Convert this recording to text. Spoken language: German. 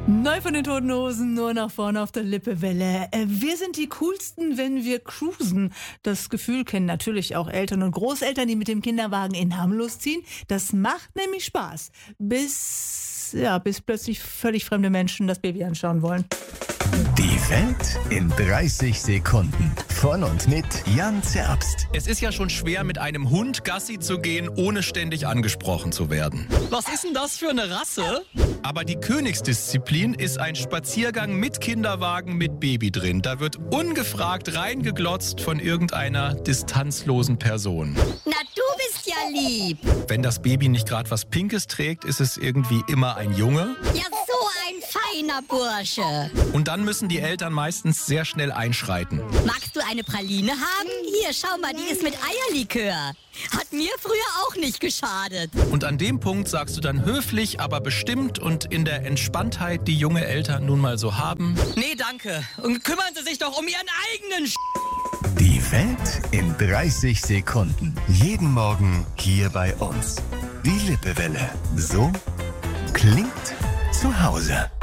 Neu von den Toten Hosen, nur nach vorne auf der Lippewelle. Wir sind die Coolsten, wenn wir cruisen. Das Gefühl kennen natürlich auch Eltern und Großeltern, die mit dem Kinderwagen in Hamm losziehen. Das macht nämlich Spaß, bis plötzlich völlig fremde Menschen das Baby anschauen wollen. Die Welt in 30 Sekunden. Von und mit Jan Zerbst. Es ist ja schon schwer, mit einem Hund Gassi zu gehen, ohne ständig angesprochen zu werden. Was ist denn das für eine Rasse? Aber die Königsdisziplin ist ein Spaziergang mit Kinderwagen mit Baby drin. Da wird ungefragt reingeglotzt von irgendeiner distanzlosen Person. Na, du bist ja lieb. Wenn das Baby nicht gerade was Pinkes trägt, ist es irgendwie immer ein Junge. Ja, so ein feiner Bursche. Und dann müssen die Eltern meistens sehr schnell einschreiten. Magst du eine Praline haben? Hier, schau mal, die ist mit Eierlikör. Hat mir früher auch nicht geschadet. Und an dem Punkt sagst du dann höflich, aber bestimmt und in der Entspanntheit, die junge Eltern nun mal so haben: Nee, danke. Und kümmern Sie sich doch um Ihren eigenen Die Welt in 30 Sekunden. Jeden Morgen hier bei uns. Die Lippewelle. So klingt zu Hause.